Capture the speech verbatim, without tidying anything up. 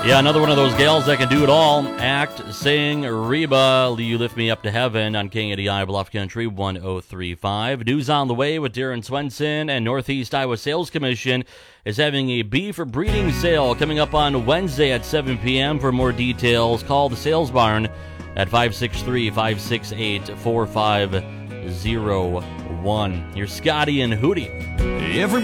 Yeah, another one of those gals that can do it all. Act, sing, Reba, You Lift Me Up to Heaven on K A D I Bluff Country one oh three point five. News on the way with Darren Swenson, and Northeast Iowa Sales Commission is having a beef breeding sale coming up on Wednesday at seven p.m. For more details, call the Sales Barn at five six three, five six eight, four five zero one. Here's Scotty and Hootie. Everybody